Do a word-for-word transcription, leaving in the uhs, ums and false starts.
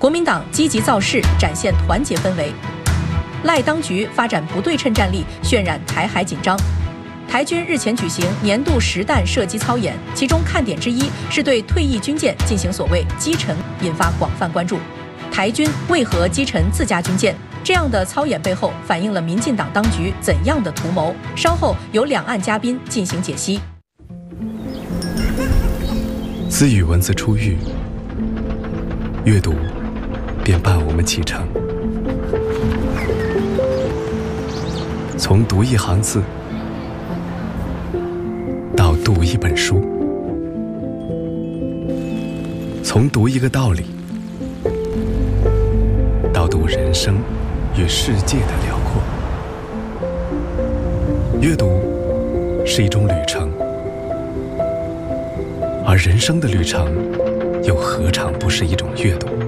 国民党积极造势，展现团结氛围；赖当局发展不对称战力，渲染台海紧张。台军日前举行年度实弹射击操演，其中看点之一是对退役军舰进行所谓击沉，引发广泛关注。台军为何击沉自家军舰？这样的操演背后反映了民进党当局怎样的图谋？稍后由两岸嘉宾进行解析。 自语文字出狱，阅读便伴我们启程。从读一行字到读一本书，从读一个道理到读人生与世界的辽阔。阅读是一种旅程，而人生的旅程又何尝不是一种阅读？